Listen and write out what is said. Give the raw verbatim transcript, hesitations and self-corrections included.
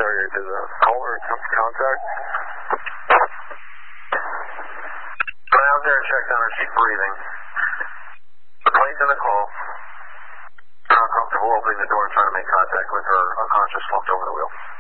sorry, did the caller attempt contact? When I was there and checked on her, she's breathing. Replacing the call. Uncomfortable opening the door and trying to make contact with her unconscious slumped over the wheel.